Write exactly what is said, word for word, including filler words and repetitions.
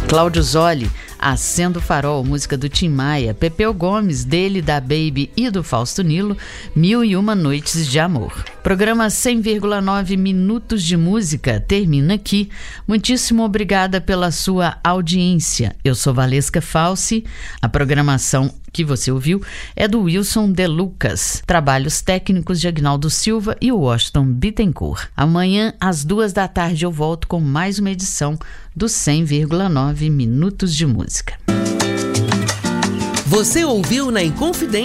Cláudio Zoli, Acendo o Farol, música do Tim Maia. Pepeu Gomes, dele, da Baby e do Fausto Nilo, Mil e Uma Noites de Amor. Programa cem vírgula nove Minutos de Música termina aqui. Muitíssimo obrigada pela sua audiência. Eu sou Valesca Falsi. A programação que você ouviu é do Wilson De Lucas. Trabalhos técnicos de Agnaldo Silva e Washington Bittencourt. Amanhã, às duas da tarde, eu volto com mais uma edição do cem vírgula nove Minutos de Música. Você ouviu na Inconfidência